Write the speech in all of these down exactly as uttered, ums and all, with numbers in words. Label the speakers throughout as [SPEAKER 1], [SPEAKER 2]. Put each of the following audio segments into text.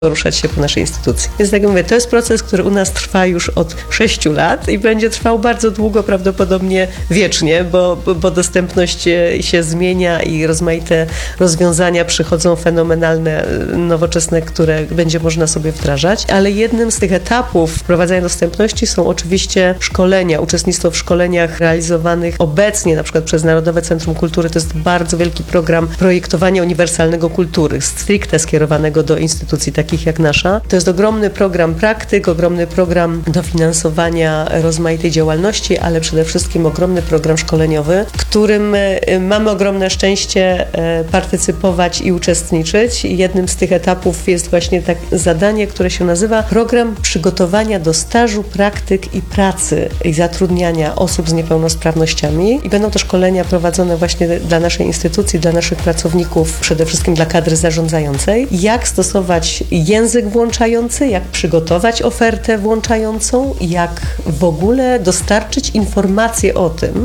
[SPEAKER 1] poruszać się po naszej instytucji. Więc tak jak mówię, to jest proces, który u nas trwa już od sześciu lat i będzie trwał bardzo długo, prawdopodobnie wiecznie, bo, bo dostępność się zmienia i rozmaite rozwiązania przychodzą fenomenalne, nowoczesne, które będzie można sobie wdrażać. Ale jednym z tych etapów wprowadzania dostępności są oczywiście szkolenia, uczestnictwo w szkoleniach realizowanych obecnie na przykład przez Narodowe Centrum Kultury. To jest bardzo wielki program projektowania uniwersalnego kultury, stricte skierowanego do instytucji takich jak nasza. To jest ogromny program praktyk, ogromny program dofinansowania rozmaitej działalności, ale przede wszystkim ogromny program szkoleniowy, w którym mamy ogromne szczęście partycypować i uczestniczyć. Jednym z tych etapów jest właśnie tak zadanie, które się nazywa Program Przygotowania do Stażu, Praktyk i Pracy i Zatrudniania osób z niepełnosprawnościami. I będą to szkolenia prowadzone właśnie dla naszej instytucji, dla naszych pracowników, przede wszystkim dla kadry zarządzającej. Jak stosować język włączający, jak przygotować ofertę włączającą, jak w ogóle dostarczyć informacje o tym,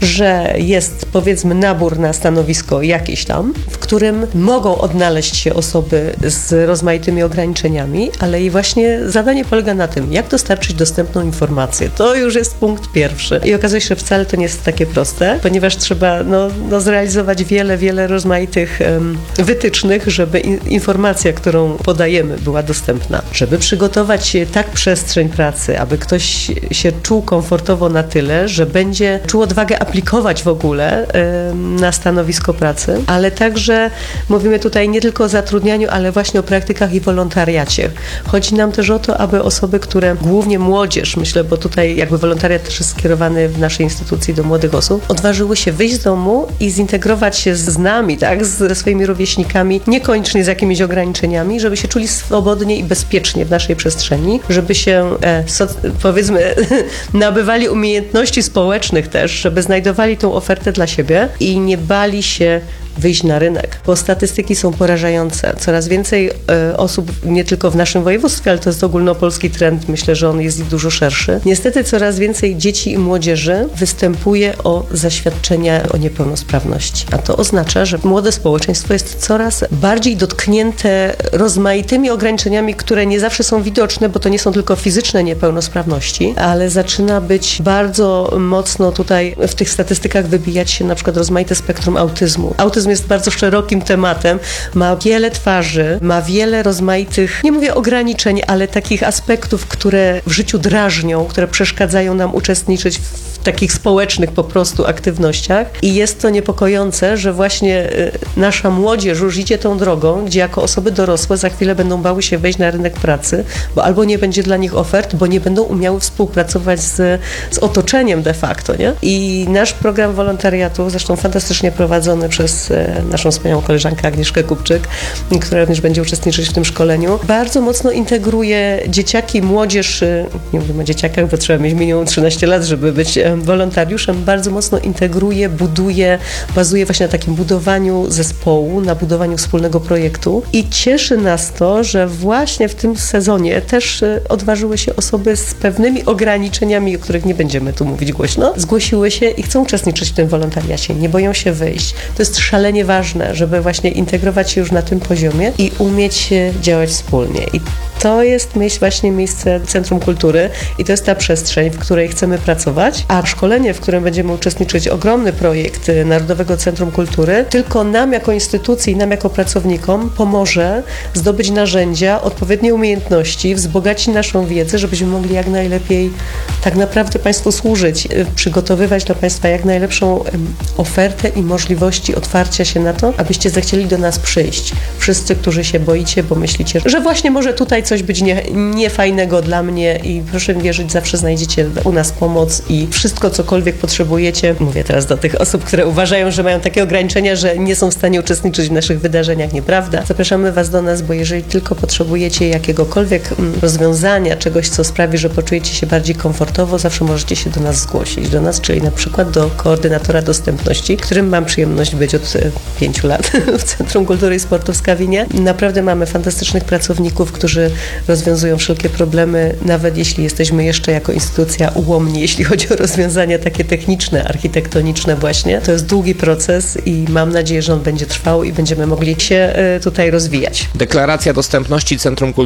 [SPEAKER 1] że jest, powiedzmy, nabór na stanowisko jakieś tam, w którym mogą odnaleźć się osoby z rozmaitymi ograniczeniami, ale i właśnie zadanie polega na tym, jak dostarczyć dostępną informację. To już jest punkt pierwszy. I okazuje się, że wcale to nie jest takie proste, ponieważ trzeba no, no, zrealizować wiele, wiele rozmaitych um, wytycznych, żeby in, informacja, którą podajemy, była dostępna. Żeby przygotować tak przestrzeń pracy, aby ktoś się czuł komfortowo na tyle, że będzie czuł odwagę aplikować w ogóle um, na stanowisko pracy, ale także mówimy tutaj nie tylko o zatrudnianiu, ale właśnie o praktykach i wolontariacie. Chodzi nam też o to, aby osoby, które, głównie młodzież, myślę, bo tutaj jakby wolontariat też jest skierowany w naszej instytucji do młodych osób, odważyły się wyjść z domu i zintegrować się z nami, tak, ze swoimi rówieśnikami, niekoniecznie z jakimiś ograniczeniami, żeby się czuli swobodnie i bezpiecznie w naszej przestrzeni, żeby się, e, so, powiedzmy, nabywali umiejętności społecznych też, żeby znajdowali tą ofertę dla siebie i nie bali się wyjść na rynek, bo statystyki są porażające. Coraz więcej e, osób, nie tylko w naszym województwie, ale to jest ogólnopolski trend, myślę, że on jest dużo szerszy. Niestety coraz więcej dzieci i młodzieży występuje o zaświadczenia o niepełnosprawności. A to oznacza, że młode społeczeństwo jest coraz bardziej dotknięte rozmaitymi ograniczeniami, które nie zawsze są widoczne, bo to nie są tylko fizyczne niepełnosprawności, ale zaczyna być bardzo mocno tutaj w tych statystykach wybijać się na przykład rozmaite spektrum autyzmu. Autyzm jest bardzo szerokim tematem, ma wiele twarzy, ma wiele rozmaitych, nie mówię ograniczeń, ale takich aspektów, które w życiu drażnią, które przeszkadzają nam uczestniczyć w takich społecznych po prostu aktywnościach i jest to niepokojące, że właśnie nasza młodzież już idzie tą drogą, gdzie jako osoby dorosłe za chwilę będą bały się wejść na rynek pracy, bo albo nie będzie dla nich ofert, bo nie będą umiały współpracować z, z otoczeniem de facto, nie? I nasz program wolontariatu, zresztą fantastycznie prowadzony przez naszą wspaniałą koleżankę Agnieszkę Kupczyk, która również będzie uczestniczyć w tym szkoleniu, bardzo mocno integruje dzieciaki, młodzież, nie mówimy o dzieciakach, bo trzeba mieć minimum trzynaście lat, żeby być wolontariuszem, bardzo mocno integruje, buduje, bazuje właśnie na takim budowaniu zespołu, na budowaniu wspólnego projektu i cieszy nas to, że właśnie w tym sezonie też odważyły się osoby z pewnymi ograniczeniami, o których nie będziemy tu mówić głośno, zgłosiły się i chcą uczestniczyć w tym wolontariacie, nie boją się wyjść. To jest szalenie ważne, żeby właśnie integrować się już na tym poziomie i umieć działać wspólnie. I to jest myśl, właśnie miejsce Centrum Kultury i to jest ta przestrzeń, w której chcemy pracować, a szkolenie, w którym będziemy uczestniczyć, ogromny projekt Narodowego Centrum Kultury, tylko nam jako instytucji, nam jako pracownikom pomoże zdobyć narzędzia, odpowiednie umiejętności, wzbogacić naszą wiedzę, żebyśmy mogli jak najlepiej tak naprawdę Państwu służyć, przygotowywać dla Państwa jak najlepszą ofertę i możliwości otwarcia się na to, abyście zechcieli do nas przyjść. Wszyscy, którzy się boicie, bo myślicie, że właśnie może tutaj coś być nie, niefajnego dla mnie i proszę mi wierzyć, zawsze znajdziecie u nas pomoc i wszystko, cokolwiek potrzebujecie. Mówię teraz do tych osób, które uważają, że mają takie ograniczenia, że nie są w stanie uczestniczyć w naszych wydarzeniach. Nieprawda. Zapraszamy Was do nas, bo jeżeli tylko potrzebujecie jakiegokolwiek rozwiązania, czegoś, co sprawi, że poczujecie się bardziej komfortowo, zawsze możecie się do nas zgłosić. Do nas, czyli na przykład do koordynatora dostępności, którym mam przyjemność być od pięciu lat w Centrum Kultury i Sportu w Skawinie. Naprawdę mamy fantastycznych pracowników, którzy rozwiązują wszelkie problemy, nawet jeśli jesteśmy jeszcze jako instytucja ułomni, jeśli chodzi o rozwiązania takie techniczne, architektoniczne właśnie. To jest długi proces i mam nadzieję, że on będzie trwał i będziemy mogli się tutaj rozwijać.
[SPEAKER 2] Deklaracja dostępności Centrum Kultury